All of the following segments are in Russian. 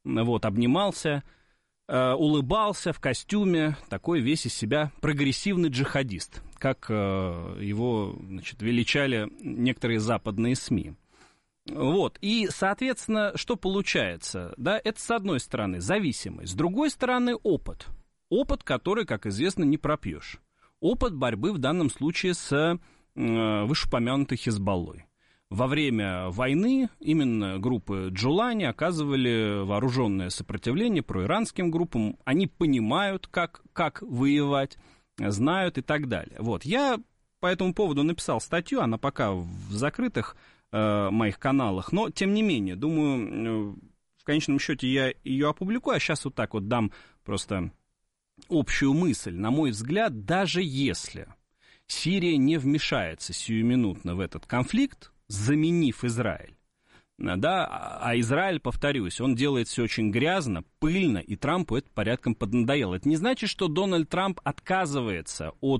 вот, обнимался, улыбался в костюме, такой весь из себя прогрессивный джихадист, как его, значит, величали некоторые западные СМИ. Вот, и, соответственно, что получается, да, это, с одной стороны, зависимость, с другой стороны, опыт, который, как известно, не пропьешь, опыт борьбы в данном случае с вышеупомянутой Хизбаллой. Во время войны именно группы Джулани оказывали вооруженное сопротивление проиранским группам, они понимают, как воевать, знают и так далее. Вот, я по этому поводу написал статью, она пока в закрытых моих каналах, но, тем не менее, думаю, в конечном счете я ее опубликую, а сейчас вот так вот дам просто общую мысль. На мой взгляд, даже если Сирия не вмешается сиюминутно в этот конфликт, заменив Израиль, да, а Израиль, повторюсь, он делает все очень грязно, пыльно, и Трампу это порядком поднадоело. Это не значит, что Дональд Трамп отказывается от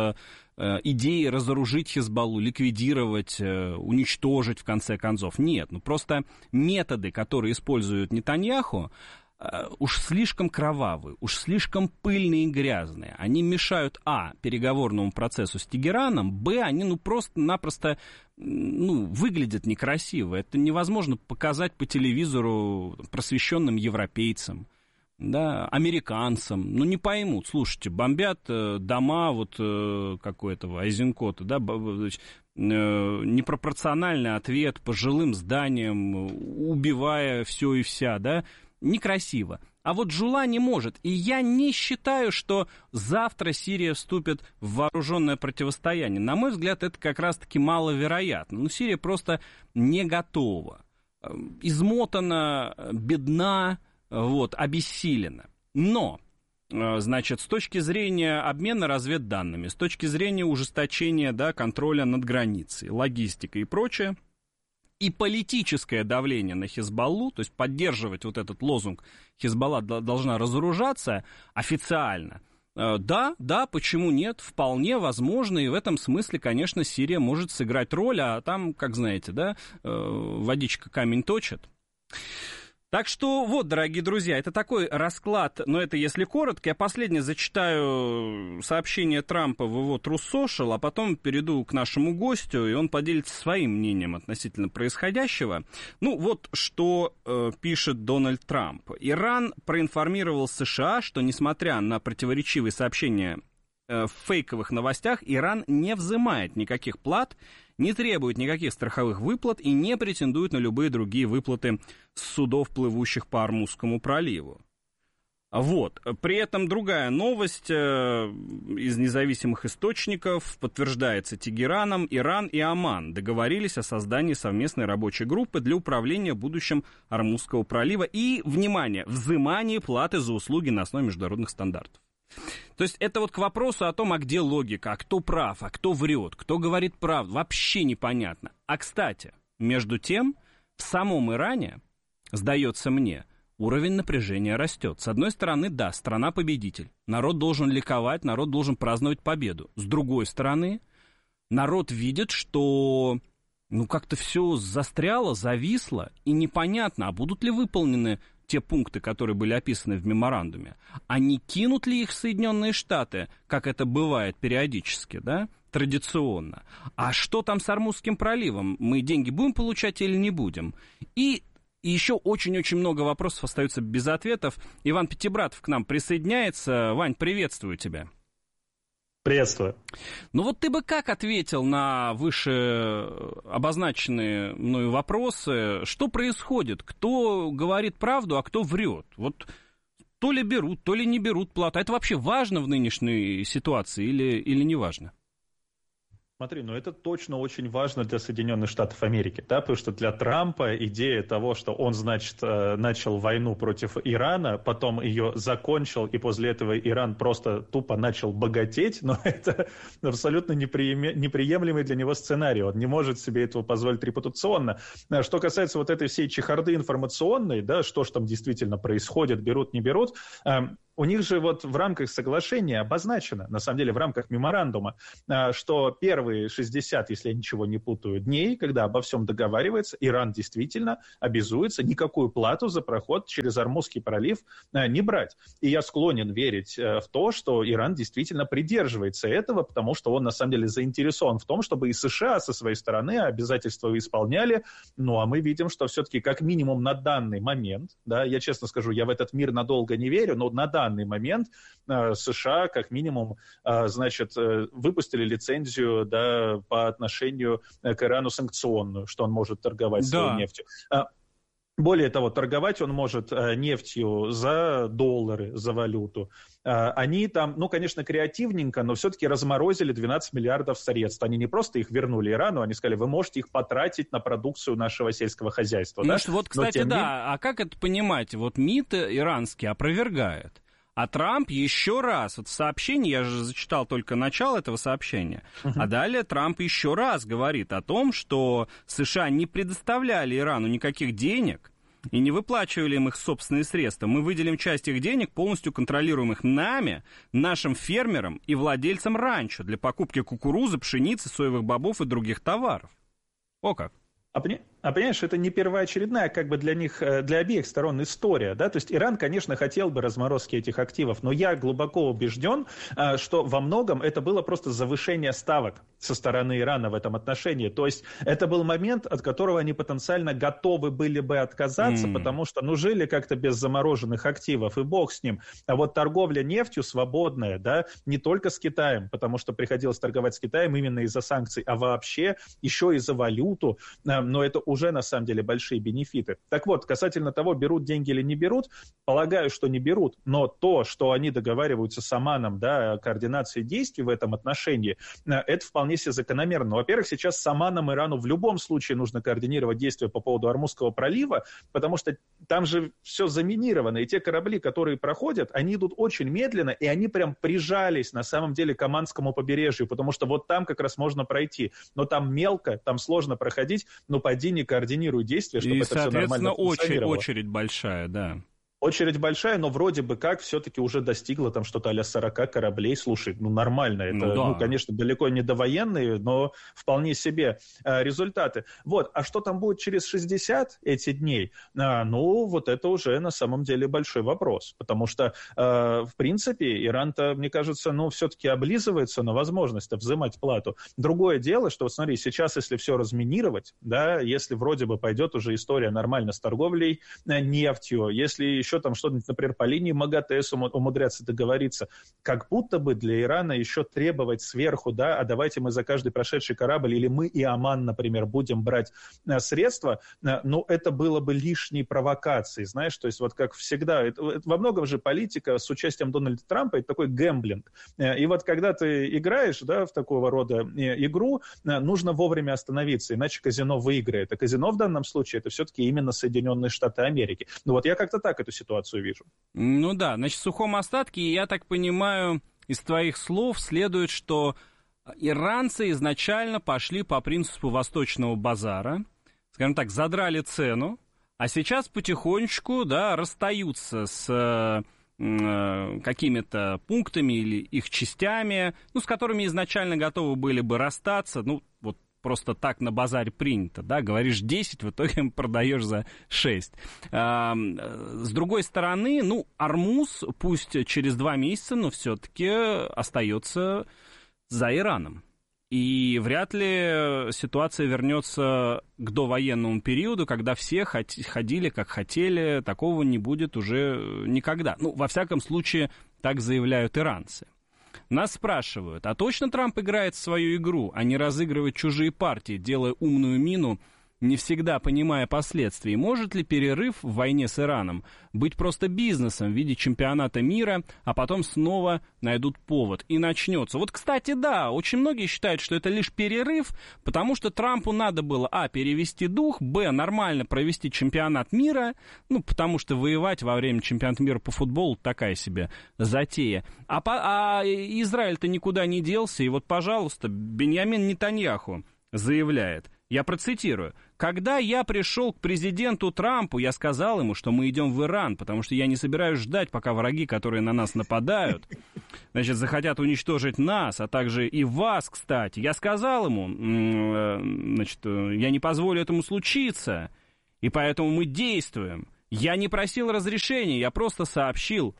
идеи разоружить Хизбаллу, ликвидировать, уничтожить, в конце концов. Нет, ну просто методы, которые использует Нетаньяху, уж слишком кровавые, уж слишком пыльные и грязные. Они мешают, переговорному процессу с Тегераном, они, просто-напросто, выглядят некрасиво. Это невозможно показать по телевизору просвещенным европейцам, да, американцам. Не поймут. Слушайте, бомбят дома как у этого Айзенкота, да, непропорциональный ответ по жилым зданиям, убивая все и вся, да, некрасиво. А вот Джула не может. И я не считаю, что завтра Сирия вступит в вооруженное противостояние. На мой взгляд, это как раз-таки маловероятно. Сирия просто не готова. Измотана, бедна, обессилена. Но, значит, с точки зрения обмена разведданными, с точки зрения ужесточения, да, контроля над границей, логистика и прочее, и политическое давление на Хизбаллу, то есть поддерживать вот этот лозунг «Хизбалла должна разоружаться» официально, да, почему нет, вполне возможно, и в этом смысле, конечно, Сирия может сыграть роль, а там, как знаете, да, водичка камень точит. Так что вот, дорогие друзья, это такой расклад, но это если коротко. Я последнее зачитаю сообщение Трампа в его Truth Social, а потом перейду к нашему гостю, и он поделится своим мнением относительно происходящего. Вот что пишет Дональд Трамп. Иран проинформировал США, что, несмотря на противоречивые сообщения в фейковых новостях, Иран не взимает никаких плат, не требует никаких страховых выплат и не претендует на любые другие выплаты с судов, плывущих по Ормузскому проливу. При этом другая новость из независимых источников подтверждается Тегераном. Иран и Оман договорились о создании совместной рабочей группы для управления будущим Ормузского пролива и, внимание, взимания платы за услуги на основе международных стандартов. То есть это к вопросу о том, а где логика, а кто прав, а кто врет, кто говорит правду, вообще непонятно. А, кстати, между тем, в самом Иране, сдается мне, уровень напряжения растет. С одной стороны, да, страна-победитель, народ должен ликовать, народ должен праздновать победу. С другой стороны, народ видит, что как-то все застряло, зависло, и непонятно, а будут ли выполнены те пункты, которые были описаны в меморандуме, а не кинут ли их в Соединенные Штаты, как это бывает периодически, да, традиционно. А что там с Ормузским проливом? Мы деньги будем получать или не будем? И еще очень-очень много вопросов остаются без ответов. Иван Пятибратов к нам присоединяется. Вань, приветствую тебя. Приветствую. Ты бы как ответил на выше обозначенные мною вопросы? Что происходит? Кто говорит правду, а кто врет? То ли берут, то ли не берут плату. Это вообще важно в нынешней ситуации или не важно? Смотри, это точно очень важно для Соединенных Штатов Америки, да, потому что для Трампа идея того, что он, значит, начал войну против Ирана, потом ее закончил, и после этого Иран просто тупо начал богатеть, это абсолютно неприемлемый для него сценарий, он не может себе этого позволить репутационно. Что касается этой всей чехарды информационной, да, что же там действительно происходит, берут, не берут, У них же вот в рамках соглашения обозначено, на самом деле в рамках меморандума, что первые 60, если я ничего не путаю, дней, когда обо всем договаривается, Иран действительно обязуется никакую плату за проход через Ормузский пролив не брать. И я склонен верить в то, что Иран действительно придерживается этого, потому что он на самом деле заинтересован в том, чтобы и США со своей стороны обязательства исполняли. Ну а мы видим, что все-таки как минимум на данный момент, да, я честно скажу, я в этот мир надолго не верю, но на данный момент США как минимум, значит, выпустили лицензию, да, по отношению к Ирану санкционную, что он может торговать своей нефтью. Более того, торговать он может нефтью за доллары, за валюту. Они там, ну, конечно, креативненько, но все-таки разморозили 12 миллиардов средств. Они не просто их вернули Ирану, они сказали, вы можете их потратить на продукцию нашего сельского хозяйства. Ну, да? что, вот, кстати, а как это понимать? Вот МИД иранский опровергает. А Трамп еще раз, вот в сообщении, я же зачитал только начало этого сообщения, а далее Трамп еще раз говорит о том, что США не предоставляли Ирану никаких денег и не выплачивали им их собственные средства. Мы выделим часть их денег, полностью контролируемых нами, нашим фермерам и владельцам ранчо для покупки кукурузы, пшеницы, соевых бобов и других товаров. О как! А понимаешь, это не первоочередная, как бы для них, для обеих сторон история, да, то есть Иран, конечно, хотел бы разморозки этих активов, но я глубоко убежден, что во многом это было просто завышение ставок со стороны Ирана в этом отношении, то есть это был момент, от которого они потенциально готовы были бы отказаться, потому что, ну, жили как-то без замороженных активов, и бог с ним, а вот торговля нефтью свободная, да, не только с Китаем, потому что приходилось торговать с Китаем именно из-за санкций, а вообще еще и за валюту, но это уже на самом деле большие бенефиты. Так вот, касательно того, берут деньги или не берут, полагаю, что не берут, но то, что они договариваются с Оманом, да, о координации действий в этом отношении, это вполне себе закономерно. Во-первых, сейчас с Оманом Ирану в любом случае нужно координировать действия по поводу Ормузского пролива, потому что там же все заминировано, и те корабли, которые проходят, они идут очень медленно, и они прям прижались на самом деле к Оманскому побережью, потому что вот там как раз можно пройти, но там мелко, там сложно проходить, но пойди не координируй действия, чтобы это все нормально функционировало. И, очередь большая, да. Очередь большая, но вроде бы как все-таки уже достигла там что-то а-ля 40 кораблей. Слушай, ну нормально. Это, ну, конечно, далеко не довоенные, но вполне себе результаты. Вот, а что там будет через 60 эти дней? Ну, вот это уже на самом деле большой вопрос. Потому что, в принципе, Иран-то, мне кажется, ну, все-таки облизывается на возможность взимать плату. Другое дело, что, вот смотри, сейчас, если все разминировать, да, если вроде бы пойдет уже история нормально с торговлей нефтью, если еще там что-нибудь, например, по линии МАГАТЭ умудряться договориться, как будто бы для Ирана еще требовать сверху, да, а давайте мы за каждый прошедший корабль, или мы и Оман, например, будем брать средства, ну, это было бы лишней провокацией, знаешь, то есть вот как всегда, это во многом же политика с участием Дональда Трампа, это такой гэмблинг, и вот когда ты играешь, да, в такого рода игру, нужно вовремя остановиться, иначе казино выиграет, а казино в данном случае это все-таки именно Соединенные Штаты Америки. Ну вот я как-то так эту ситуацию вижу. Ну да, значит, в сухом остатке, я так понимаю, из твоих слов следует, что иранцы изначально пошли по принципу восточного базара, скажем так, задрали цену, а сейчас потихонечку, да, расстаются с какими-то пунктами или их частями, ну, с которыми изначально готовы были бы расстаться, ну, вот просто так на базаре принято, да, говоришь 10, в итоге продаешь за 6. С другой стороны, ну, Ормуз, пусть через 2 месяца, но все-таки остается за Ираном. И вряд ли ситуация вернется к довоенному периоду, когда все ходили как хотели, такого не будет уже никогда. Ну, во всяком случае, так заявляют иранцы. Нас спрашивают, а точно Трамп играет в свою игру, а не разыгрывает чужие партии, делая умную мину, не всегда понимая последствий? Может ли перерыв в войне с Ираном быть просто бизнесом в виде чемпионата мира, а потом снова найдут повод и начнется? Вот, кстати, да, очень многие считают, что это лишь перерыв, потому что Трампу надо было, перевести дух, нормально провести чемпионат мира, ну, потому что воевать во время чемпионата мира по футболу такая себе затея. А Израиль-то никуда не делся, и вот, пожалуйста, Биньямин Нетаньяху заявляет: Я процитирую. «Когда я пришел к президенту Трампу, я сказал ему, что мы идем в Иран, потому что я не собираюсь ждать, пока враги, которые на нас нападают, значит, захотят уничтожить нас, а также и вас, кстати. Я сказал ему, значит, я не позволю этому случиться, и поэтому мы действуем. Я не просил разрешения, я просто сообщил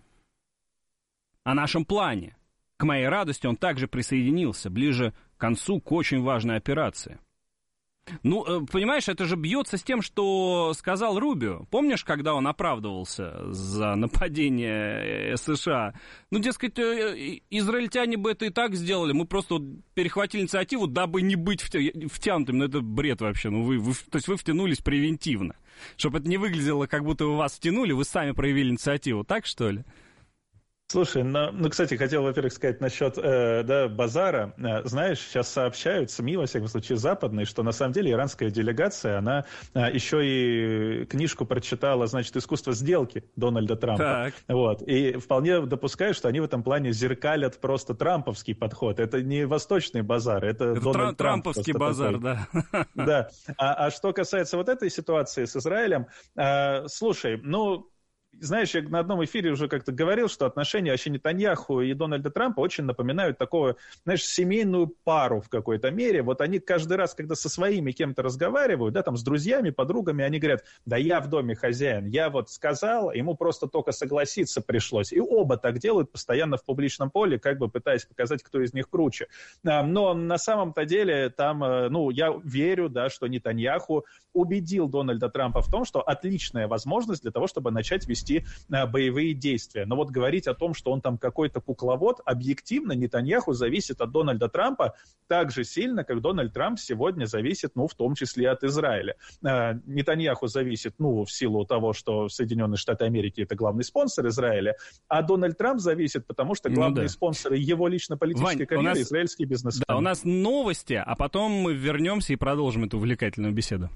о нашем плане. К моей радости он также присоединился ближе к концу к очень важной операции». Ну, понимаешь, это же бьется с тем, что сказал Рубио. Помнишь, когда он оправдывался за нападение США? Ну, дескать, израильтяне бы это и так сделали. Мы просто перехватили инициативу, дабы не быть втянутыми. Ну, это бред вообще. Ну, то есть вы втянулись превентивно. Чтобы это не выглядело, как будто вы вас втянули, вы сами проявили инициативу. Так, что ли? Слушай, ну, кстати, хотел, во-первых, сказать насчет базара. Знаешь, сейчас сообщают СМИ, во всяком случае, западные, что на самом деле иранская делегация, она еще и книжку прочитала, значит, «Искусство сделки» Дональда Трампа. Так. Вот. И вполне допускаю, что они в этом плане зеркалят просто трамповский подход. Это не восточный базар, это Дональд Трамп. Трамповский базар, такой. Да. Да. А что касается вот этой ситуации с Израилем, слушай, ну... Знаешь, я на одном эфире уже как-то говорил, что отношения вообще Нетаньяху и Дональда Трампа очень напоминают такую, знаешь, семейную пару в какой-то мере. Вот они каждый раз, когда со своими кем-то разговаривают, да, там с друзьями, подругами, они говорят, да я в доме хозяин, я вот сказал, ему просто только согласиться пришлось. И оба так делают постоянно в публичном поле, как бы пытаясь показать, кто из них круче. Но на самом-то деле там, ну, я верю, да, что Нетаньяху убедил Дональда Трампа в том, что отличная возможность для того, чтобы начать вести боевые действия. Но вот говорить о том, что он там какой-то кукловод, объективно Нетаньяху зависит от Дональда Трампа так же сильно, как Дональд Трамп сегодня зависит, ну, в том числе от Израиля. Нетаньяху зависит, ну, в силу того, что Соединенные Штаты Америки это главный спонсор Израиля, а Дональд Трамп зависит, потому что главные спонсоры его лично-политической карьеры израильские бизнесмены. Да, у нас новости, а потом мы вернемся и продолжим эту увлекательную беседу.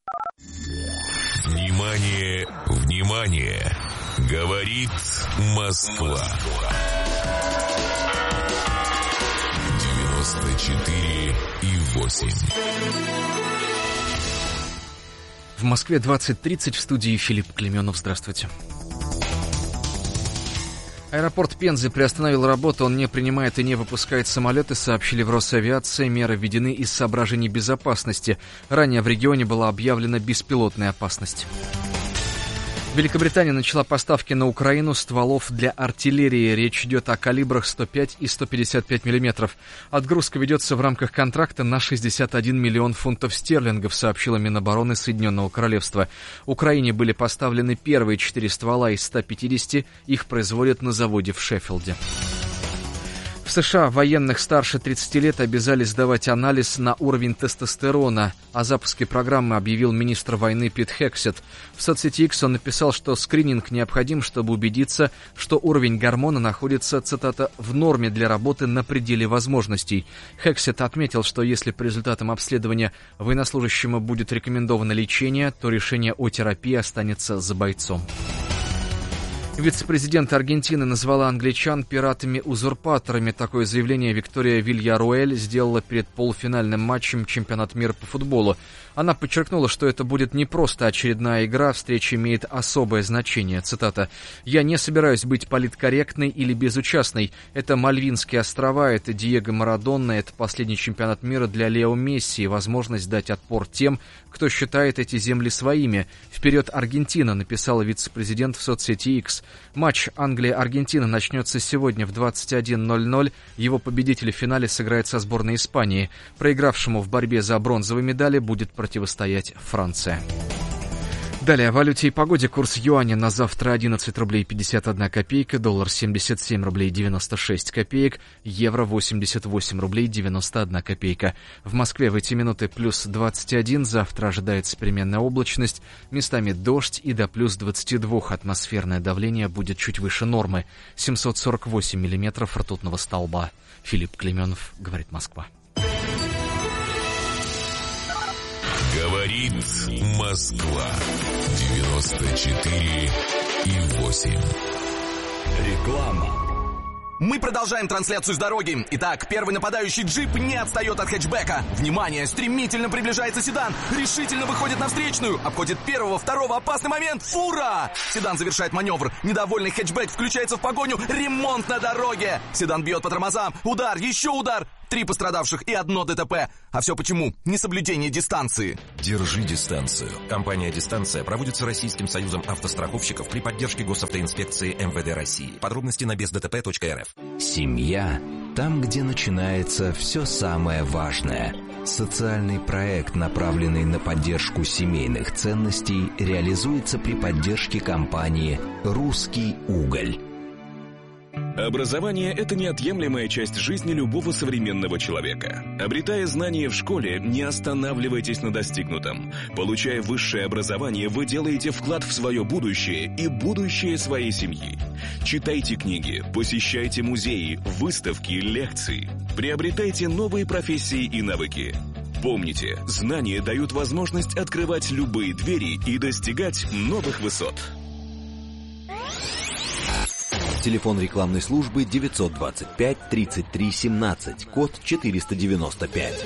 Внимание, внимание! Говорит Москва. 94,8. В Москве 20:30, в студии Филипп Клеменов. Здравствуйте. Аэропорт Пензы приостановил работу, он не принимает и не выпускает самолеты, сообщили в Росавиации. Меры введены из соображений безопасности. Ранее в регионе была объявлена беспилотная опасность. Великобритания начала поставки на Украину стволов для артиллерии. Речь идет о калибрах 105 и 155 мм. Отгрузка ведется в рамках контракта на 61 миллион фунтов стерлингов, сообщила Минобороны Соединенного Королевства. Украине были поставлены первые 4 ствола из 150, их производят на заводе в Шеффилде. В США военных старше 30 лет обязали сдавать анализ на уровень тестостерона. О запуске программы объявил министр войны Пит Хексет. В соцсети X он написал, что скрининг необходим, чтобы убедиться, что уровень гормона находится, цитата, «в норме для работы на пределе возможностей». Хексет отметил, что если по результатам обследования военнослужащему будет рекомендовано лечение, то решение о терапии останется за бойцом. Вице-президент Аргентины назвала англичан пиратами-узурпаторами. Такое заявление Виктория Вильяруэль сделала перед полуфинальным матчем чемпионата мира по футболу. Она подчеркнула, что это будет не просто очередная игра, встреча имеет особое значение. Цитата. «Я не собираюсь быть политкорректной или безучастной. Это Мальвинские острова, это Диего Марадонна, это последний чемпионат мира для Лео Месси и возможность дать отпор тем, кто считает эти земли своими. Вперед, Аргентина», написала вице-президент в соцсети X. Матч Англия-Аргентина начнется сегодня в 21:00. Его победитель в финале сыграет со сборной Испании. Проигравшему в борьбе за бронзовые медали будет противостоять Франция. Далее о валюте и погоде. Курс юаня на завтра 11 рублей 51 копейка, доллар 77 рублей 96 копеек, евро 88 рублей 91 копейка. В Москве в эти минуты плюс 21, завтра ожидается переменная облачность, местами дождь и до плюс 22. Атмосферное давление будет чуть выше нормы, 748 миллиметров ртутного столба. Филипп Клеменов, говорит Москва. Говорит Москва. 94,8. Реклама. Мы продолжаем трансляцию с дороги. Итак, первый нападающий джип не отстает от хэтчбека. Внимание, стремительно приближается седан. Решительно выходит на встречную. Обходит первого, второго, опасный момент. Фура! Седан завершает маневр. Недовольный хэтчбек включается в погоню. Ремонт на дороге. Седан бьет по тормозам. Удар, еще удар. 3 пострадавших и 1 ДТП. А все почему? Несоблюдение дистанции. Держи дистанцию. Компания «Дистанция» проводится Российским союзом автостраховщиков при поддержке госавтоинспекции МВД России. Подробности на бездтп.рф. Семья – там, где начинается все самое важное. Социальный проект, направленный на поддержку семейных ценностей, реализуется при поддержке компании «Русский уголь». Образование – это неотъемлемая часть жизни любого современного человека. Обретая знания в школе, не останавливайтесь на достигнутом. Получая высшее образование, вы делаете вклад в свое будущее и будущее своей семьи. Читайте книги, посещайте музеи, выставки, лекции. Приобретайте новые профессии и навыки. Помните, знания дают возможность открывать любые двери и достигать новых высот. Телефон рекламной службы 925 33 17, код 495.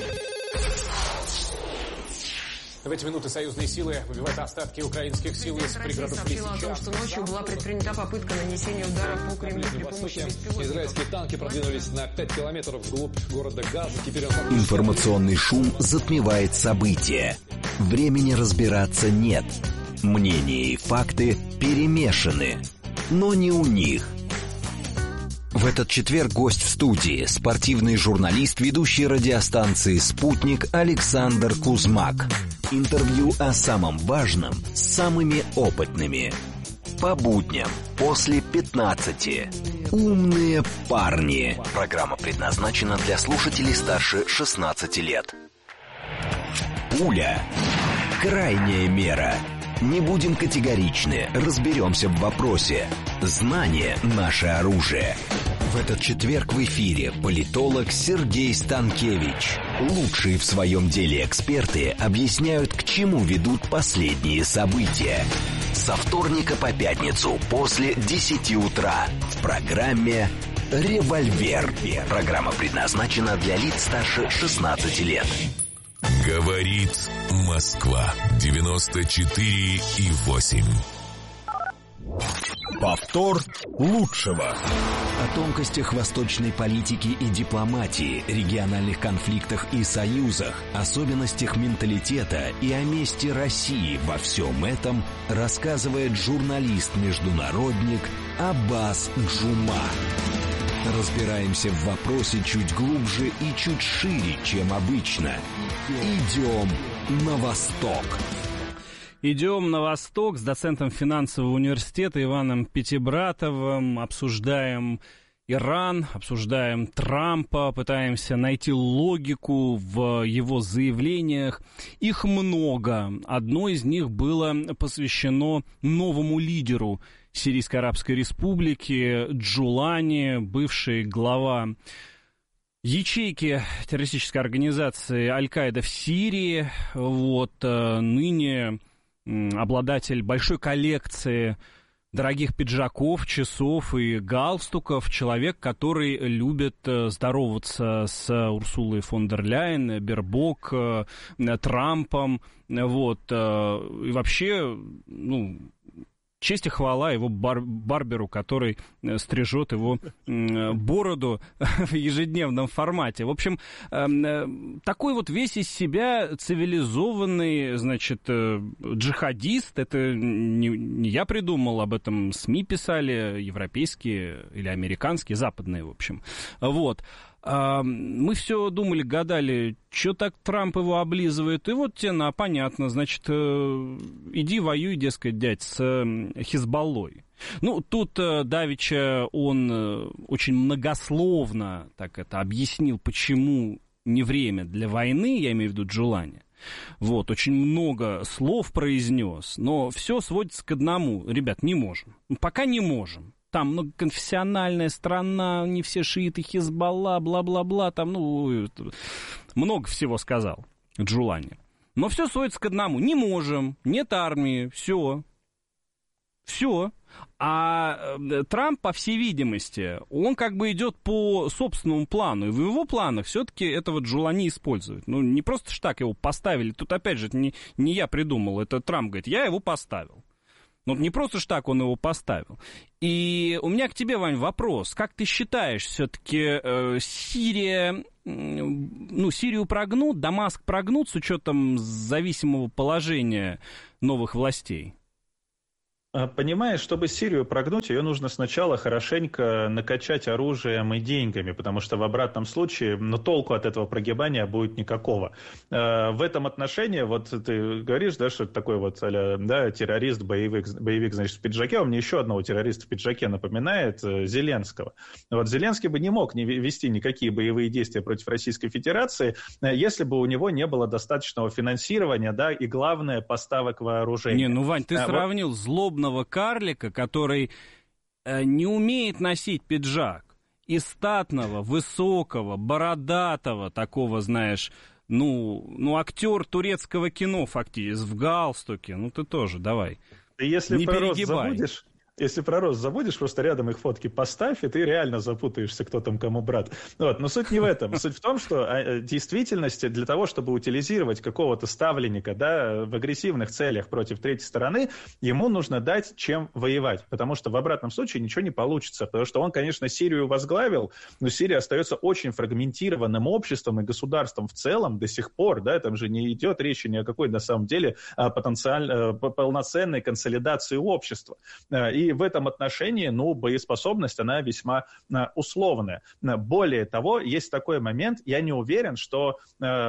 В эти минуты союзные силы выбивают остатки украинских сил из пригородов Лисича. О том, что ночью была предпринята попытка нанесения удара по Кремлю при помощи беспилотников. Израильские танки продвинулись на 5 километров вглубь города Газа. Теперь Информационный шум затмевает события. Времени разбираться нет. Мнения и факты перемешаны. Но не у них. В этот четверг гость в студии – спортивный журналист, ведущий радиостанции «Спутник» Александр Кузмак. Интервью о самом важном с самыми опытными. По будням после 15. Умные парни. Программа предназначена для слушателей старше 16 лет. Пуля. Крайняя мера. Не будем категоричны, разберемся в вопросе. Знание – наше оружие. В этот четверг в эфире политолог Сергей Станкевич. Лучшие в своем деле эксперты объясняют, к чему ведут последние события. Со вторника по пятницу после 10 утра в программе «Револьвер». Программа предназначена для лиц старше 16 лет. Говорит Москва 94,8. Повтор лучшего. О тонкостях восточной политики и дипломатии, региональных конфликтах и союзах, особенностях менталитета и о месте России во всем этом рассказывает журналист-международник Аббас Джума. Разбираемся в вопросе чуть глубже и чуть шире, чем обычно. Идем на восток. Идем на восток с доцентом финансового университета Иваном Пятибратовым. Обсуждаем Иран, обсуждаем Трампа, пытаемся найти логику в его заявлениях. Их много. Одно из них было посвящено новому лидеру Сирийской Арабской Республики Джулани, бывший глава ячейки террористической организации Аль-Каида в Сирии. Ныне обладатель большой коллекции дорогих пиджаков, часов и галстуков, человек, который любит здороваться с Урсулой фон дер Ляйен, Бербок, Трампом, и вообще, честь и хвала его барберу, который стрижет его бороду в ежедневном формате. В общем, такой вот весь из себя цивилизованный, джихадист. Это не я придумал, об этом СМИ писали, европейские или американские, западные, в общем. Мы все думали, гадали, что так Трамп его облизывает. И вот тебе понятно, иди воюй, дескать, дядь, с Хизбаллой. Тут давеча он очень многословно так это объяснил, почему не время для войны, я имею в виду Джулани. Очень много слов произнес, но все сводится к одному. Ребят, не можем. Пока не можем. Там многоконфессиональная страна, не все шииты, Хизбалла, бла-бла-бла, много всего сказал Джулани. Но все сводится к одному. Не можем, нет армии, все. А Трамп, по всей видимости, он как бы идет по собственному плану. И в его планах все-таки этого Джулани используют. Ну, не просто ж так его поставили. Тут, опять же, это не я придумал. Это Трамп говорит, я его поставил. Ну, не просто ж так он его поставил. И у меня к тебе, Вань, вопрос. Как ты считаешь, все-таки Сирию прогнут, Дамаск прогнут с учетом зависимого положения новых властей? Понимаешь, чтобы Сирию прогнуть, ее нужно сначала хорошенько накачать оружием и деньгами, потому что в обратном случае, толку от этого прогибания будет никакого. В этом отношении, вот ты говоришь, да, что это такой вот, да, террорист, боевик, значит, в пиджаке, он мне еще одного террориста в пиджаке напоминает, Зеленского. Вот Зеленский бы не мог вести никакие боевые действия против Российской Федерации, если бы у него не было достаточного финансирования, да, и главное, поставок вооружения. Не, Вань, ты сравнил злобного карлика, который не умеет носить пиджак, и статного, высокого, бородатого, такого, знаешь, актер турецкого кино фактически, в галстуке. Ну, ты тоже, давай. Если про рост забудешь, просто рядом их фотки поставь, и ты реально запутаешься, кто там кому брат. Вот. Но суть не в этом. Суть в том, что в действительности для того, чтобы утилизировать какого-то ставленника, да, в агрессивных целях против третьей стороны, ему нужно дать чем воевать. Потому что в обратном случае ничего не получится. Потому что он, конечно, Сирию возглавил, но Сирия остается очень фрагментированным обществом и государством в целом до сих пор. Да, там же не идет речи ни о какой, на самом деле, полноценной консолидации общества. И в этом отношении, боеспособность, она весьма условная. Более того, есть такой момент, я не уверен, что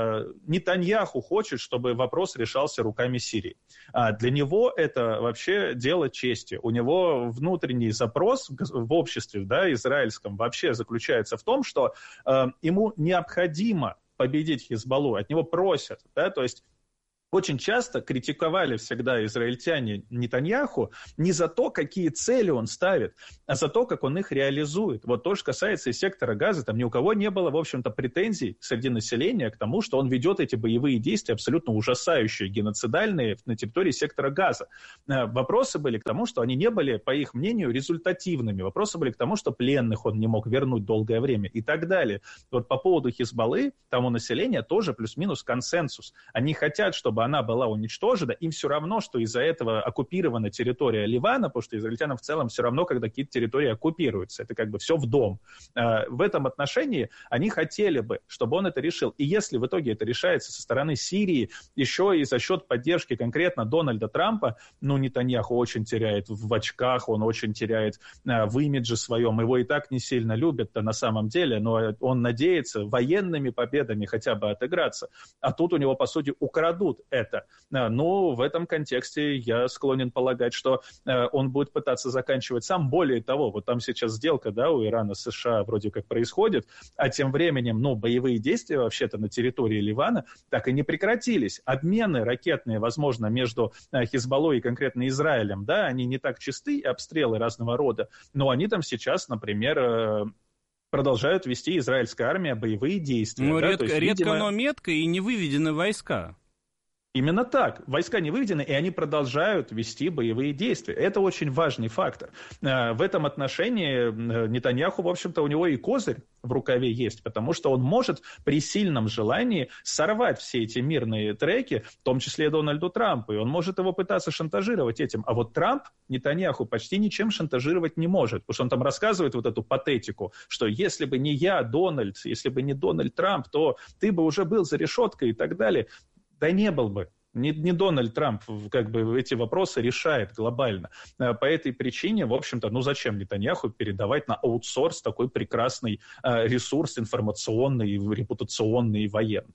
Нетаньяху хочет, чтобы вопрос решался руками Сирии. Для него это вообще дело чести. У него внутренний запрос в обществе, да, израильском вообще заключается в том, что ему необходимо победить Хизбаллу, от него просят, да, то есть очень часто критиковали всегда израильтяне Нетаньяху не за то, какие цели он ставит, а за то, как он их реализует. Вот то, что касается и сектора Газа, там ни у кого не было, в общем-то, претензий среди населения к тому, что он ведет эти боевые действия абсолютно ужасающие, геноцидальные на территории сектора Газа. Вопросы были к тому, что они не были, по их мнению, результативными. Вопросы были к тому, что пленных он не мог вернуть долгое время и так далее. Вот по поводу Хизбаллы, там у населения тоже плюс-минус консенсус. Они хотят, чтобы она была уничтожена, им все равно, что из-за этого оккупирована территория Ливана, потому что израильтянам в целом все равно, когда какие-то территории оккупируются. Это как бы все в дом. В этом отношении они хотели бы, чтобы он это решил. И если в итоге это решается со стороны Сирии, еще и за счет поддержки конкретно Дональда Трампа, Нетаньяху очень теряет в очках, он очень теряет в имидже своем. Его и так не сильно любят-то на самом деле, но он надеется военными победами хотя бы отыграться. А тут у него, по сути, украдут это. Но в этом контексте я склонен полагать, что он будет пытаться заканчивать сам. Более того, вот там сейчас сделка, да, у Ирана с США вроде как происходит, а тем временем, боевые действия вообще-то на территории Ливана так и не прекратились. Обмены ракетные, возможно, между Хизбаллой и конкретно Израилем, да, они не так чисты, обстрелы разного рода, но они там сейчас, например, продолжают вести израильская армия боевые действия. Да? Редко, но метко, и не выведены войска. Именно так. Войска не выведены, и они продолжают вести боевые действия. Это очень важный фактор. В этом отношении Нетаньяху, в общем-то, у него и козырь в рукаве есть, потому что он может при сильном желании сорвать все эти мирные треки, в том числе и Дональду Трампу, и он может его пытаться шантажировать этим. А вот Трамп Нетаньяху почти ничем шантажировать не может, потому что он там рассказывает вот эту патетику, что если бы не я, Дональд, если бы не Дональд Трамп, то ты бы уже был за решеткой и так далее. Да не был бы. Не Дональд Трамп как бы эти вопросы решает глобально. По этой причине, в общем-то, зачем Нетаньяху передавать на аутсорс такой прекрасный ресурс информационный, репутационный и военный?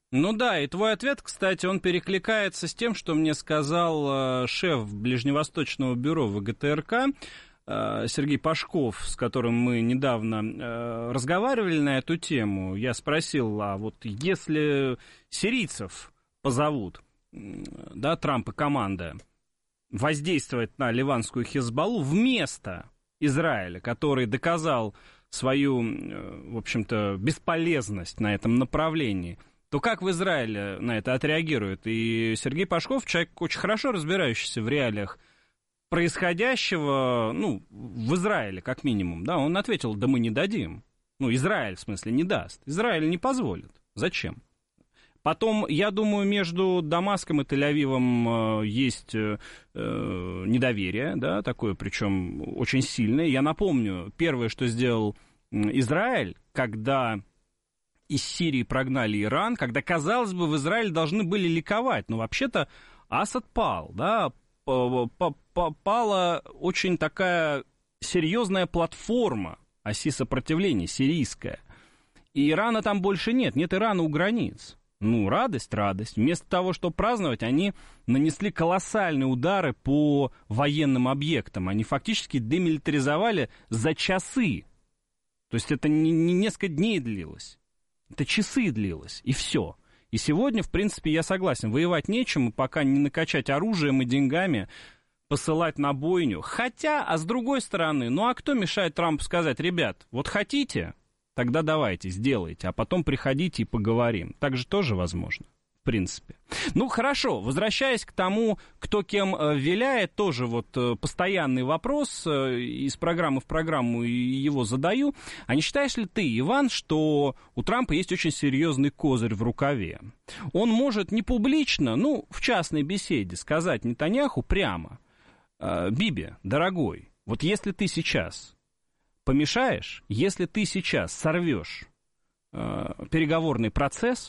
И твой ответ, кстати, он перекликается с тем, что мне сказал шеф Ближневосточного бюро ВГТРК Сергей Пашков, с которым мы недавно разговаривали на эту тему. Я спросил, а вот если сирийцев позовут, да, Трамп и команда, воздействовать на ливанскую Хизбаллу вместо Израиля, который доказал свою, в общем-то, бесполезность на этом направлении, то как в Израиле на это отреагируют? И Сергей Пашков, человек очень хорошо разбирающийся в реалиях происходящего, в Израиле, как минимум, да, он ответил, да мы не дадим. Израиль, в смысле, не даст. Израиль не позволит. Зачем? Потом, я думаю, между Дамаском и Тель-Авивом есть недоверие, да, такое, причем очень сильное. Я напомню, первое, что сделал Израиль, когда из Сирии прогнали Иран, когда, казалось бы, в Израиле должны были ликовать, но вообще-то Асад пал, да, пала очень такая серьезная платформа оси сопротивления, сирийская. И Ирана там больше нет Ирана у границ. Радость. Вместо того, чтобы праздновать, они нанесли колоссальные удары по военным объектам. Они фактически демилитаризовали за часы. То есть это не несколько дней длилось. Это часы длилось, и все. И сегодня, в принципе, я согласен, воевать нечем, пока не накачать оружием и деньгами, посылать на бойню. Хотя, а с другой стороны, а кто мешает Трампу сказать, ребят, вот хотите, тогда давайте, сделайте, а потом приходите и поговорим. Так же тоже возможно, в принципе. Хорошо, возвращаясь к тому, кто кем виляет, тоже постоянный вопрос, из программы в программу его задаю. А не считаешь ли ты, Иван, что у Трампа есть очень серьезный козырь в рукаве? Он может не публично, в частной беседе сказать Нетаньяху прямо, Биби, дорогой, вот если ты сейчас помешаешь, если ты сейчас сорвешь переговорный процесс,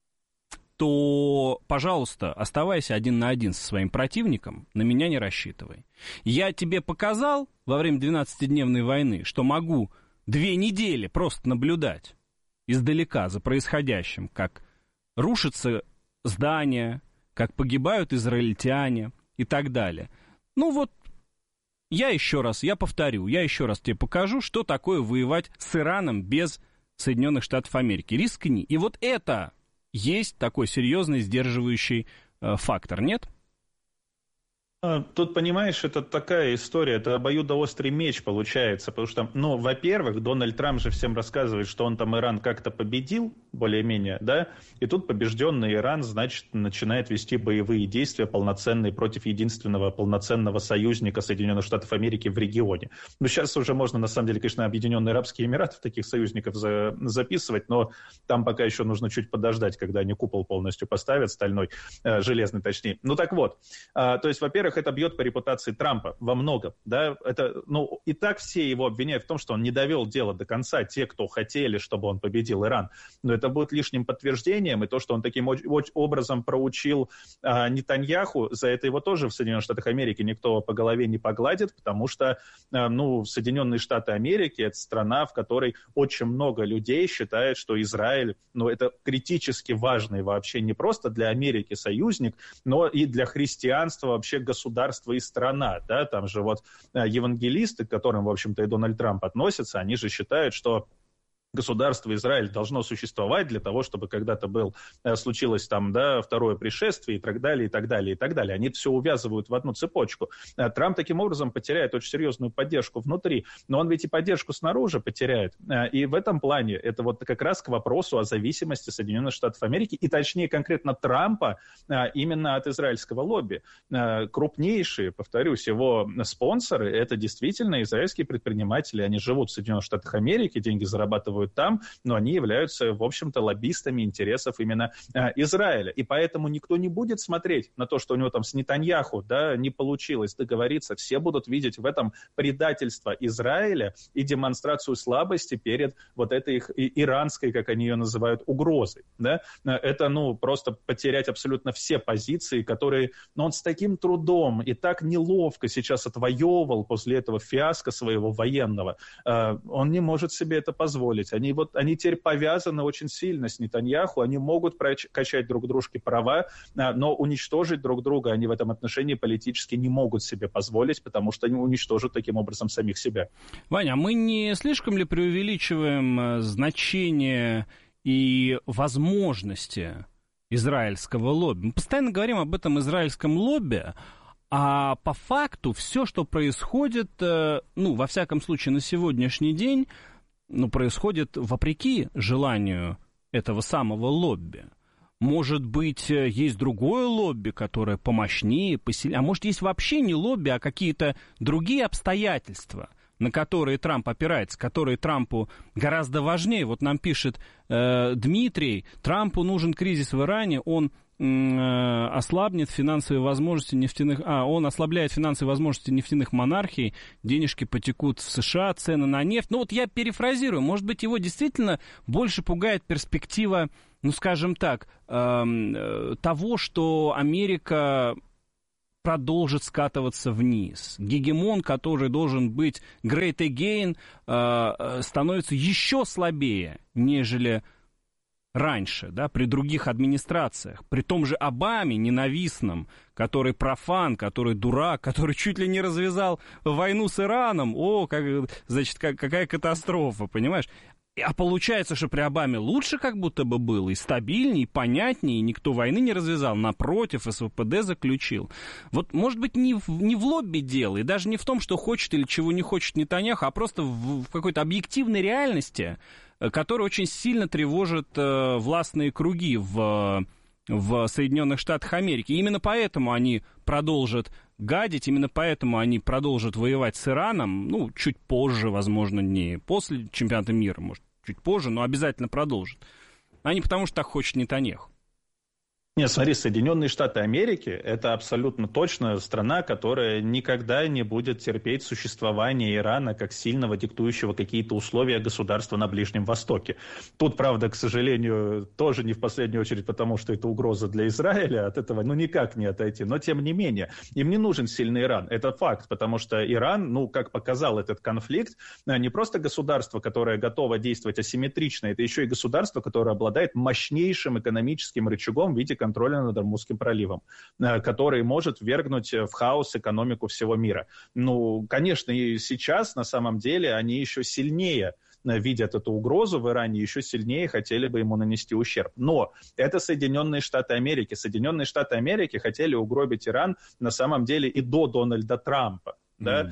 то, пожалуйста, оставайся один на один со своим противником, на меня не рассчитывай. Я тебе показал во время 12-дневной войны, что могу 2 недели просто наблюдать издалека за происходящим, как рушатся здания, как погибают израильтяне и так далее. Я еще раз тебе покажу, что такое воевать с Ираном без Соединенных Штатов Америки. Рискни. И это есть такой серьезный сдерживающий фактор, нет? Тут, понимаешь, это такая история, это обоюдоострый меч получается, потому что, во-первых, Дональд Трамп же всем рассказывает, что он там Иран как-то победил, более-менее, да, и тут побежденный Иран, значит, начинает вести боевые действия полноценные против единственного полноценного союзника Соединенных Штатов Америки в регионе. Сейчас уже можно, на самом деле, конечно, Объединенные Арабские Эмираты в таких союзников записывать, но там пока еще нужно чуть подождать, когда они купол полностью поставят, стальной, железный точнее. Так вот, то есть, во-первых, это бьет по репутации Трампа во многом, да, это, и так все его обвиняют в том, что он не довел дело до конца, те, кто хотели, чтобы он победил Иран, но это будет лишним подтверждением, и то, что он таким образом проучил Нетаньяху, за это его тоже в Соединенных Штатах Америки никто по голове не погладит, потому что, Соединенные Штаты Америки — это страна, в которой очень много людей считают, что Израиль, это критически важный вообще не просто для Америки союзник, но и для христианства вообще государство и страна, да, там же евангелисты, к которым, в общем-то, и Дональд Трамп относится, они же считают, что государство Израиль должно существовать для того, чтобы когда-то случилось там, да, второе пришествие и так далее, и так далее, и так далее. Они все увязывают в одну цепочку. Трамп таким образом потеряет очень серьезную поддержку внутри, но он ведь и поддержку снаружи потеряет. И в этом плане это как раз к вопросу о зависимости Соединенных Штатов Америки, и точнее конкретно Трампа именно от израильского лобби. Крупнейшие, повторюсь, его спонсоры — это действительно израильские предприниматели. Они живут в Соединенных Штатах Америки, деньги зарабатывают там, но они являются, в общем-то, лоббистами интересов именно Израиля. И поэтому никто не будет смотреть на то, что у него там с Нетаньяху, да, не получилось договориться. Все будут видеть в этом предательство Израиля и демонстрацию слабости перед этой их иранской, как они ее называют, угрозой. Да? Это, просто потерять абсолютно все позиции, которые, он с таким трудом и так неловко сейчас отвоевывал после этого фиаско своего военного. Он не может себе это позволить. Они теперь повязаны очень сильно с Нетаньяху, они могут качать друг дружке права, но уничтожить друг друга они в этом отношении политически не могут себе позволить, потому что они уничтожат таким образом самих себя. Ваня, а мы не слишком ли преувеличиваем значение и возможности израильского лобби? Мы постоянно говорим об этом израильском лобби, а по факту все, что происходит, во всяком случае на сегодняшний день, происходит вопреки желанию этого самого лобби. Может быть, есть другое лобби, которое помощнее, посильнее, а может, есть вообще не лобби, а какие-то другие обстоятельства, на которые Трамп опирается, которые Трампу гораздо важнее. Вот нам пишет Дмитрий, Трампу нужен кризис в Иране, он ослабнет финансовые возможности он ослабляет финансовые возможности нефтяных монархий, денежки потекут в США, цены на нефть. Ну вот я перефразирую, может быть, его действительно больше пугает перспектива, ну скажем так, того, что Америка продолжит скатываться вниз. Гегемон, который должен быть great again, становится еще слабее, нежели раньше, да, при других администрациях, при том же Обаме ненавистном, который профан, который дурак, который чуть ли не развязал войну с Ираном. Какая катастрофа, понимаешь? А получается, что при Обаме лучше как будто бы было, и стабильнее, и понятнее, и никто войны не развязал, напротив, СВПД заключил. Вот, может быть, не в лобби дело, и даже не в том, что хочет или чего не хочет Нетаньяху, а просто в какой-то объективной реальности, которая очень сильно тревожит властные круги в Соединенных Штатах Америки. И именно поэтому они продолжат гадить, именно поэтому они продолжат воевать с Ираном, ну, чуть позже, возможно, не после чемпионата мира, может, чуть позже, но обязательно продолжат. А не потому, что так хочет Нетаньяху. Нет, смотри, Соединенные Штаты Америки – это абсолютно точно страна, которая никогда не будет терпеть существование Ирана как сильного, диктующего какие-то условия государства на Ближнем Востоке. Тут, правда, к сожалению, тоже не в последнюю очередь, потому что это угроза для Израиля, от этого никак не отойти. Но, тем не менее, им не нужен сильный Иран. Это факт, потому что Иран, как показал этот конфликт, не просто государство, которое готово действовать асимметрично, это еще и государство, которое обладает мощнейшим экономическим рычагом в виде контроля над Ормузским проливом, который может ввергнуть в хаос экономику всего мира. Конечно, и сейчас на самом деле они еще сильнее видят эту угрозу в Иране, еще сильнее хотели бы ему нанести ущерб. Но это Соединенные Штаты Америки. Соединенные Штаты Америки хотели угробить Иран на самом деле и до Дональда Трампа. Да?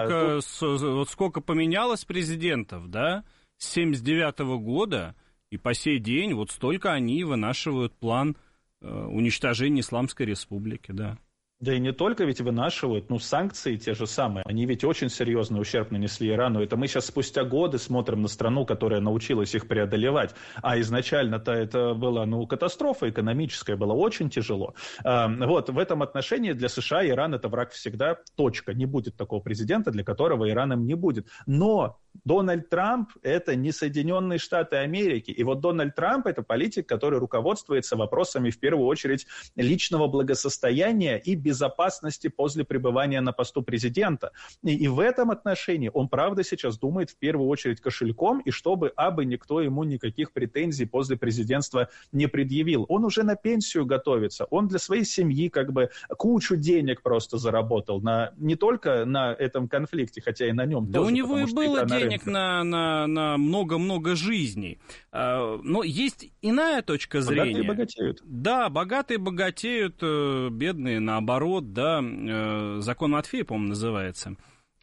Сколько поменялось президентов, да? С 1979 года и по сей день вот столько они вынашивают план уничтожения Исламской Республики, да. Да и не только ведь вынашивают, санкции те же самые, они ведь очень серьезный ущерб нанесли Ирану. Это мы сейчас спустя годы смотрим на страну, которая научилась их преодолевать. А изначально-то это была, катастрофа экономическая, было очень тяжело. Вот в этом отношении для США Иран это враг всегда, точка. Не будет такого президента, для которого Ираном не будет. Но Дональд Трамп – это не Соединенные Штаты Америки. И вот Дональд Трамп – это политик, который руководствуется вопросами, в первую очередь, личного благосостояния и безопасности после пребывания на посту президента. И в этом отношении он, правда, сейчас думает в первую очередь кошельком, и чтобы абы никто ему никаких претензий после президентства не предъявил. Он уже на пенсию готовится. Он для своей семьи кучу денег просто заработал. Не только на этом конфликте, хотя и на нем тоже. Да у него и было денег на много-много жизней. Но есть иная точка зрения. Богатые богатеют. Да, богатые богатеют, бедные наоборот, да. Закон Матфея, по-моему, называется.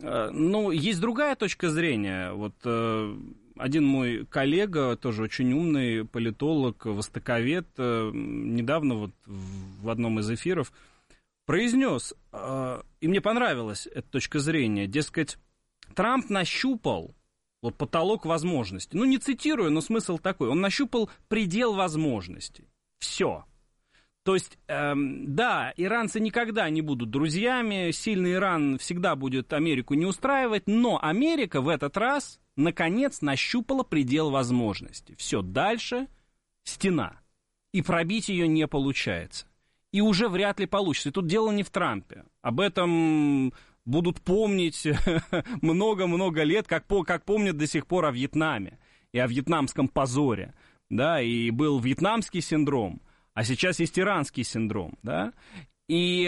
Но есть другая точка зрения. Вот один мой коллега, тоже очень умный политолог, востоковед, недавно вот в одном из эфиров произнес, и мне понравилась эта точка зрения, дескать, Трамп нащупал потолок возможностей. Не цитирую, но смысл такой. Он нащупал предел возможностей. Все. То есть, да, иранцы никогда не будут друзьями, сильный Иран всегда будет Америку не устраивать, но Америка в этот раз, наконец, нащупала предел возможностей. Все, дальше стена. И пробить ее не получается. И уже вряд ли получится. И тут дело не в Трампе. Об этом будут помнить много-много лет, как помнят до сих пор о Вьетнаме и о вьетнамском позоре. Да, и был вьетнамский синдром, а сейчас есть иранский синдром. Да? И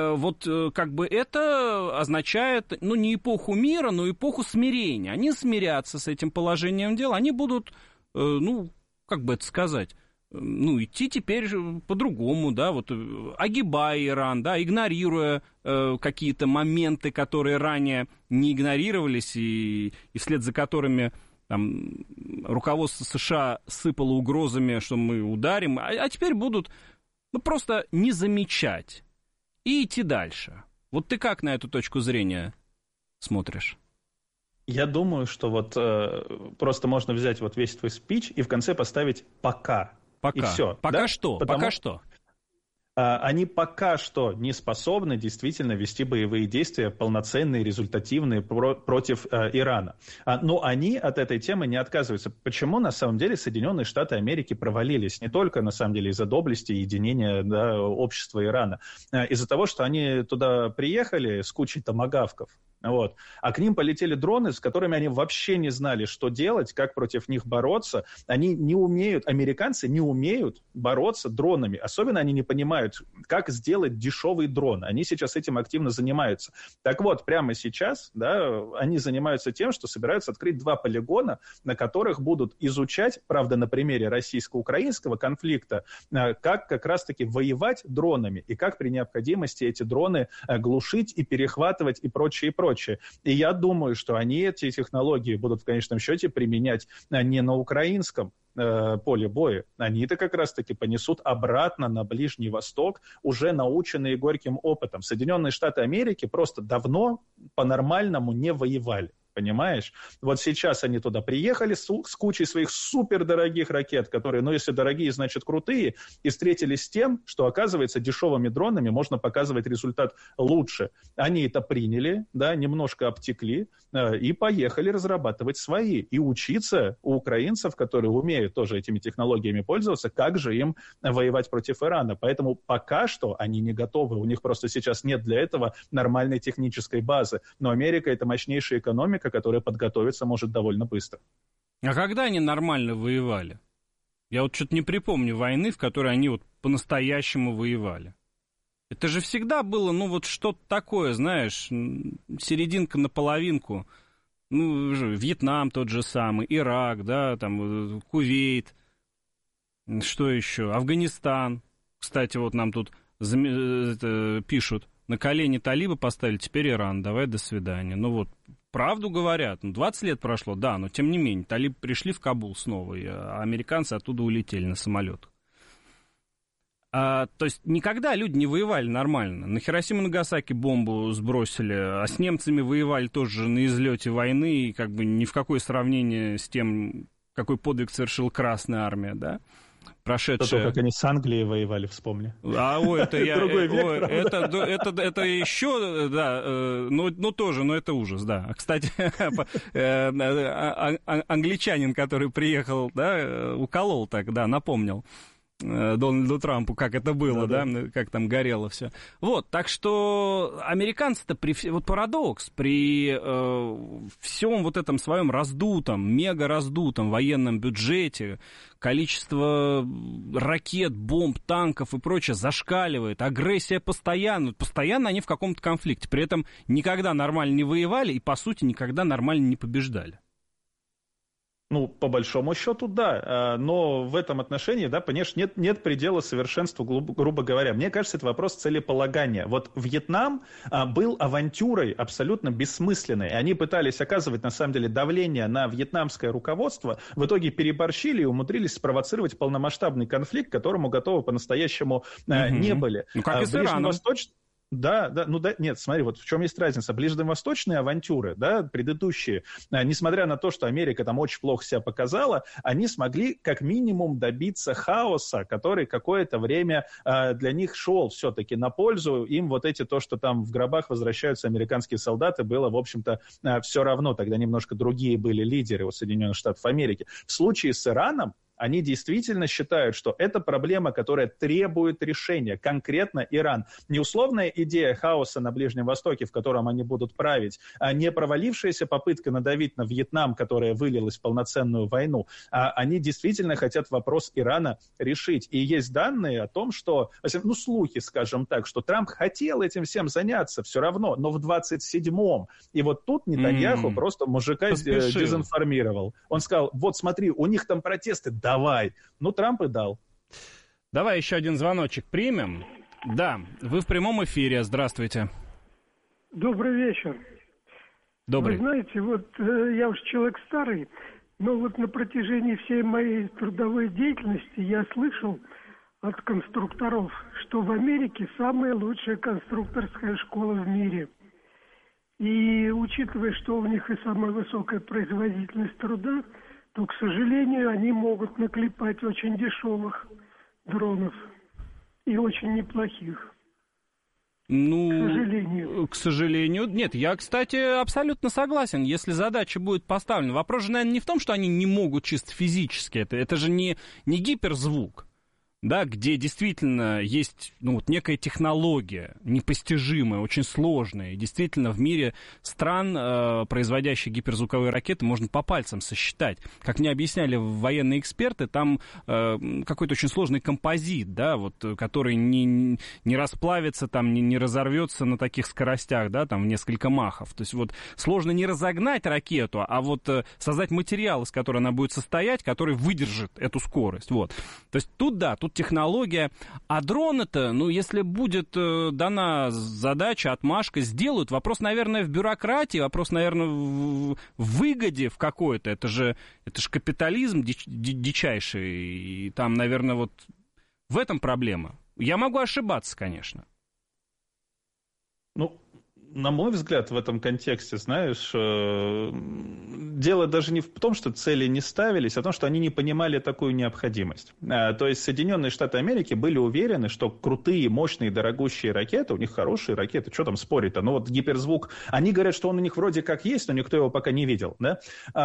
это означает, не эпоху мира, но эпоху смирения. Они смирятся с этим положением дел, они будут, идти теперь по-другому, да, огибая Иран, да, игнорируя какие-то моменты, которые ранее не игнорировались и вслед за которыми там руководство США сыпало угрозами, что мы ударим, а теперь будут просто не замечать и идти дальше. Вот ты как на эту точку зрения смотришь? Я думаю, что вот просто можно взять вот весь твой спич и в конце поставить «пока». Пока. И все. Пока да? что? Потому... Пока что? Они пока что не способны действительно вести боевые действия полноценные, результативные против Ирана. Но они от этой темы не отказываются. Почему на самом деле Соединенные Штаты Америки провалились? Не только на самом деле из-за доблести и единения общества Ирана. Из-за того, что они туда приехали с кучей томагавков. Вот. А к ним полетели дроны, с которыми они вообще не знали, что делать, как против них бороться. Они не умеют, американцы не умеют бороться дронами. Особенно они не понимают, как сделать дешевый дрон. Они сейчас этим активно занимаются. Так вот, прямо сейчас они занимаются тем, что собираются открыть 2 полигона, на которых будут изучать, правда, на примере российско-украинского конфликта, как раз-таки воевать дронами и как при необходимости эти дроны глушить и перехватывать и прочее, и прочее. И я думаю, что они эти технологии будут в конечном счете применять не на украинском поле боя. Они это как раз-таки понесут обратно на Ближний Восток, уже наученные горьким опытом. Соединенные Штаты Америки просто давно по-нормальному не воевали. Понимаешь? Вот сейчас они туда приехали с кучей своих супердорогих ракет, которые, если дорогие, значит крутые, и встретились с тем, что, оказывается, дешевыми дронами можно показывать результат лучше. Они это приняли, немножко обтекли, и поехали разрабатывать свои. И учиться у украинцев, которые умеют тоже этими технологиями пользоваться, как же им воевать против Ирана. Поэтому пока что они не готовы. У них просто сейчас нет для этого нормальной технической базы. Но Америка — это мощнейшая экономика, которая подготовиться может довольно быстро. А когда они нормально воевали? Я вот что-то не припомню войны, в которой они вот по-настоящему воевали. Это же всегда было, что-то такое, знаешь, серединка на половинку. Вьетнам тот же самый, Ирак, Кувейт, что еще? Афганистан. Кстати, вот нам тут пишут, на колени талибы поставили, теперь Иран, давай до свидания. Правду говорят, 20 лет прошло, да, но тем не менее, талибы пришли в Кабул снова, а американцы оттуда улетели на самолетах. То есть никогда люди не воевали нормально. На Хиросиму и Нагасаки бомбу сбросили, а с немцами воевали тоже на излете войны, и ни в какое сравнение с тем, какой подвиг совершила Красная Армия, да? Прошедшая... То, как они с Англией воевали, вспомни. Это я... Другой век, это еще, но тоже, но это ужас, да. Кстати, англичанин, который приехал, уколол тогда, напомнил Дональду Трампу, как это было, как там горело все. Так что американцы-то, парадокс, при всем этом своем мега раздутом военном бюджете, количество ракет, бомб, танков и прочее зашкаливает, агрессия постоянно они в каком-то конфликте, при этом никогда нормально не воевали и, по сути, никогда нормально не побеждали. По большому счету, да. Но в этом отношении, конечно, нет предела совершенству, грубо говоря. Мне кажется, это вопрос целеполагания. Вот Вьетнам был авантюрой абсолютно бессмысленной. Они пытались оказывать, на самом деле, давление на вьетнамское руководство, в итоге переборщили и умудрились спровоцировать полномасштабный конфликт, к которому готовы по-настоящему не были. Как и с Ираном. Нет, смотри, вот в чем есть разница. Ближневосточные авантюры, предыдущие, несмотря на то, что Америка там очень плохо себя показала, они смогли как минимум добиться хаоса, который какое-то время для них шел все-таки на пользу. Им то, что там в гробах возвращаются американские солдаты, было, в общем-то, все равно. Тогда немножко другие были лидеры у Соединенных Штатов Америки. В случае с Ираном они действительно считают, что это проблема, которая требует решения. Конкретно Иран. Не условная идея хаоса на Ближнем Востоке, в котором они будут править, а не провалившаяся попытка надавить на Вьетнам, которая вылилась в полноценную войну. А они действительно хотят вопрос Ирана решить. И есть данные о том, что, слухи, скажем так, что Трамп хотел этим всем заняться все равно, но в 27-м. И вот тут Нетаньяху просто мужика дезинформировал. Он сказал, смотри, у них там протесты, давай. Трамп и дал. Давай еще один звоночек примем. Да, вы в прямом эфире. Здравствуйте. Добрый вечер. Добрый. Вы знаете, я уж человек старый, Но вот на протяжении всей моей трудовой деятельности я слышал от конструкторов, что в Америке самая лучшая конструкторская школа в мире. И учитывая, что у них и самая высокая производительность труда, то, к сожалению, они могут наклепать очень дешевых дронов и очень неплохих. Ну, к сожалению, нет. Я, кстати, абсолютно согласен. Если задача будет поставлена, вопрос же, наверное, не в том, что они не могут чисто физически. Это же не гиперзвук, да, где действительно есть некая технология непостижимая, очень сложная. И действительно в мире стран, производящих гиперзвуковые ракеты, можно по пальцам сосчитать. Как мне объясняли военные эксперты, там какой-то очень сложный композит, да, который не расплавится, там, не разорвется на таких скоростях, да, там, в несколько махов. То есть сложно не разогнать ракету, а создать материал, из которого она будет состоять, который выдержит эту скорость. То есть тут технология. А дрон-то, если будет дана задача, отмашка, сделают. Вопрос, наверное, в бюрократии, вопрос, наверное, в выгоде в какой-то. Это же капитализм дичайший. И там, наверное, в этом проблема. Я могу ошибаться, конечно. На мой взгляд, в этом контексте, знаешь, дело даже не в том, что цели не ставились, а в том, что они не понимали такую необходимость. То есть Соединенные Штаты Америки были уверены, что крутые, мощные, дорогущие ракеты, у них хорошие ракеты, что там спорить-то? Гиперзвук, они говорят, что он у них вроде как есть, но никто его пока не видел, да?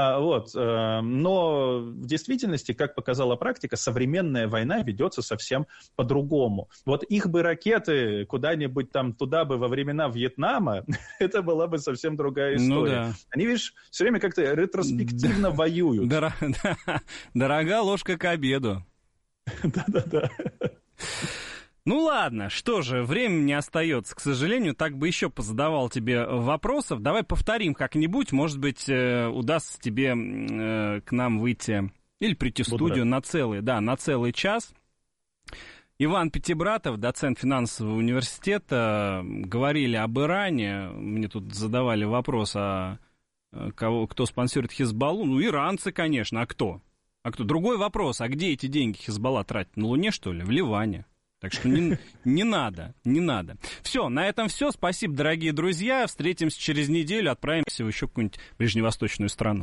Но в действительности, как показала практика, современная война ведется совсем по-другому. Их бы ракеты куда-нибудь там туда бы во времена Вьетнама, это была бы совсем другая история. Да. Они, видишь, все время как-то ретроспективно воюют. Дорога ложка к обеду. Да. Ладно, что же, времени не остается, к сожалению. Так бы еще позадавал тебе вопросов. Давай повторим как-нибудь. Может быть, удастся тебе к нам выйти или прийти в студию на целый час. Иван Пятибратов, доцент финансового университета, говорили об Иране. Мне тут задавали вопрос, кто спонсирует Хизбаллу. Иранцы, конечно. А кто? Другой вопрос, а где эти деньги Хизбалла тратит? На Луне, что ли? В Ливане. Так что не надо. Все, на этом все. Спасибо, дорогие друзья. Встретимся через неделю. Отправимся в еще какую-нибудь ближневосточную страну.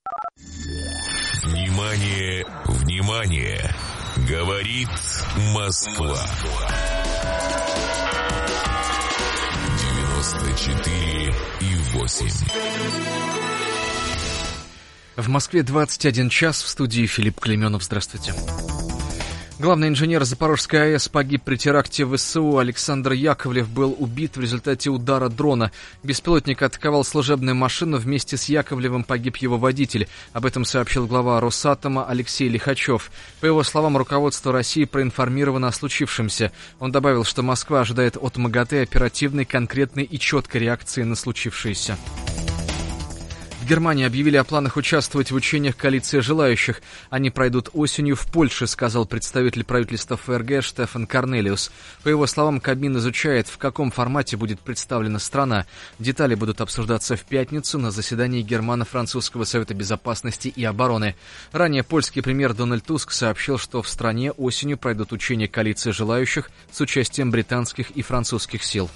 Внимание! Говорит Москва. 94,8. В Москве 21 час. В студии Филипп Клейменов. Здравствуйте. Главный инженер Запорожской АЭС погиб при теракте в ВСУ. Александр Яковлев был убит в результате удара дрона. Беспилотник атаковал служебную машину. Вместе с Яковлевым погиб его водитель. Об этом сообщил глава Росатома Алексей Лихачев. По его словам, руководство России проинформировано о случившемся. Он добавил, что Москва ожидает от МАГАТЭ оперативной, конкретной и четкой реакции на случившееся. В Германии объявили о планах участвовать в учениях коалиции желающих. Они пройдут осенью в Польше, сказал представитель правительства ФРГ Штефан Корнелиус. По его словам, Кабмин изучает, в каком формате будет представлена страна. Детали будут обсуждаться в пятницу на заседании Германо-Французского совета безопасности и обороны. Ранее польский премьер Дональд Туск сообщил, что в стране осенью пройдут учения коалиции желающих с участием британских и французских сил.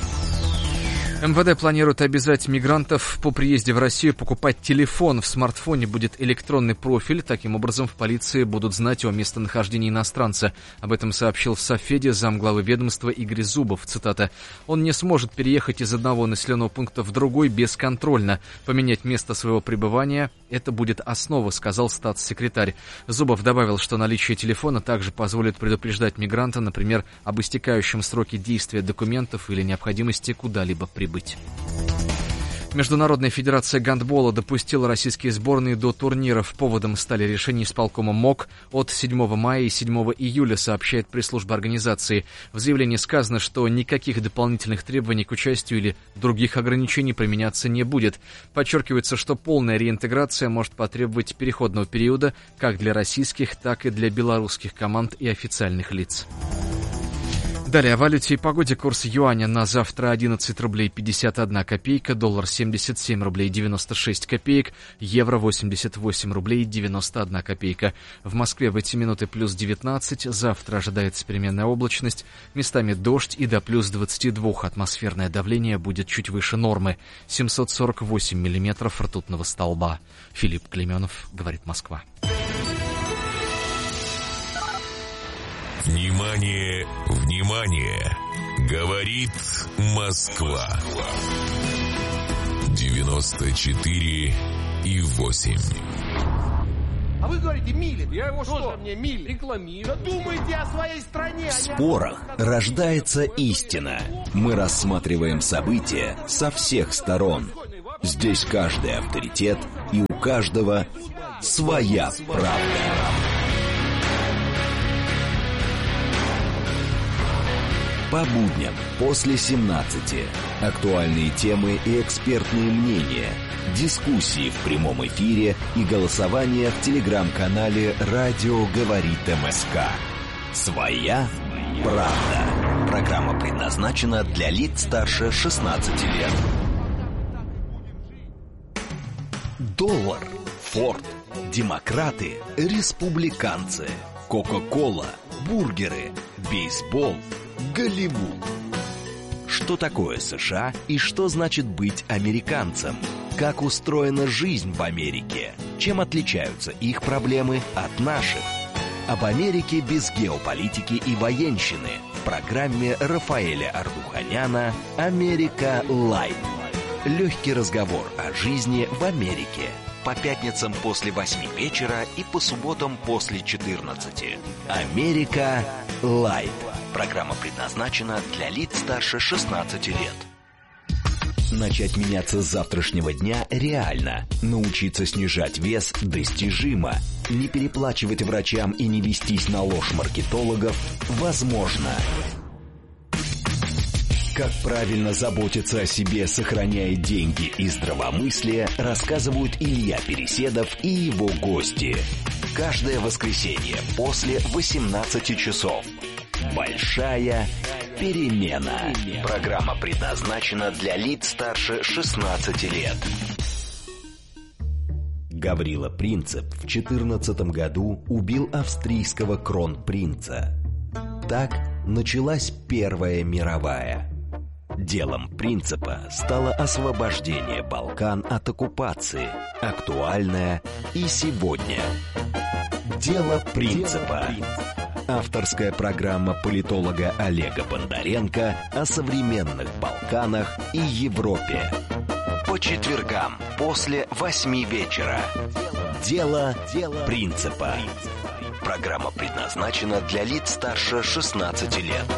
МВД планирует обязать мигрантов по приезде в Россию покупать телефон. В смартфоне будет электронный профиль. Таким образом, в полиции будут знать о местонахождении иностранца. Об этом сообщил в Софеде замглавы ведомства Игорь Зубов. Цитата. «Он не сможет переехать из одного населенного пункта в другой бесконтрольно. Поменять место своего пребывания – это будет основа», сказал статс-секретарь. Зубов добавил, что наличие телефона также позволит предупреждать мигранта, например, об истекающем сроке действия документов или необходимости куда-либо прибыть. Международная федерация гандбола допустила российские сборные до турниров. Поводом стали решения исполкома МОК от 7 мая и 7 июля, сообщает пресс-служба организации. В заявлении сказано, что никаких дополнительных требований к участию или других ограничений применяться не будет. Подчеркивается, что полная реинтеграция может потребовать переходного периода как для российских, так и для белорусских команд и официальных лиц. Далее о валюте и погоде. Курс юаня на завтра 11 рублей 51 копейка, доллар 77 рублей 96 копеек, евро 88 рублей 91 копейка. В Москве в эти минуты плюс 19, завтра ожидается переменная облачность, местами дождь и до плюс 22. Атмосферное давление будет чуть выше нормы, 748 миллиметров ртутного столба. Филипп Клейменов, говорит Москва. Внимание, внимание! Говорит Москва. 94,8. А вы говорите мили. Я его что? Мне мили. Рекламирую. Да думайте о своей стране. В спорах рождается истина. Мы рассматриваем события со всех сторон. Здесь каждый авторитет, и у каждого своя правда. По будням после 17. Актуальные темы и экспертные мнения. Дискуссии в прямом эфире и голосование в телеграм-канале «Радио говорит МСК». Своя правда. Программа предназначена для лиц старше 16 лет. Доллар, Форд, демократы, республиканцы, Кока-кола, бургеры, бейсбол, Голливуд. Что такое США и что значит быть американцем? Как устроена жизнь в Америке? Чем отличаются их проблемы от наших? Об Америке без геополитики и военщины в программе Рафаэля Ардуханяна «Америка Лайт». Легкий разговор о жизни в Америке. По пятницам после 8 вечера и по субботам после 14. «Америка Лайт». Программа предназначена для лиц старше 16 лет. Начать меняться с завтрашнего дня реально. Научиться снижать вес достижимо. Не переплачивать врачам и не вестись на ложь маркетологов возможно. Как правильно заботиться о себе, сохраняя деньги и здравомыслие, рассказывают Илья Переседов и его гости. Каждое воскресенье после 18 часов. Большая перемена. Программа предназначена для лиц старше 16 лет. Гаврила Принцип в 14 году убил австрийского кронпринца. Так началась Первая мировая. Делом Принципа стало освобождение Балкан от оккупации, актуальное и сегодня. Дело Принципа. Авторская программа политолога Олега Бондаренко о современных Балканах и Европе. По четвергам после 8 вечера. Дело Принципа. Программа предназначена для лиц старше 16 лет.